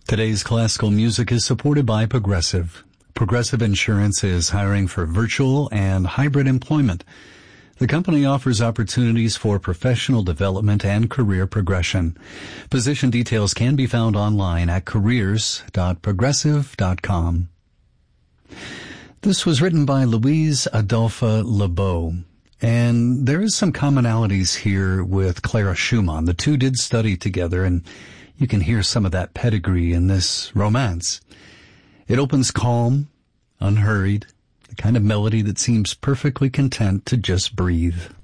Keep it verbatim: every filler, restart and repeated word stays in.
Today's classical music is supported by Progressive. Progressive Insurance is hiring for virtual and hybrid employment. The company offers opportunities for professional development and career progression. Position details can be found online at careers dot progressive dot com. This was written by Louise Adolphe Lebeau, and there is some commonalities here with Clara Schumann. The two did study together, and you can hear some of that pedigree in this romance. It opens calm, unhurried, the kind of melody that seems perfectly content to just breathe.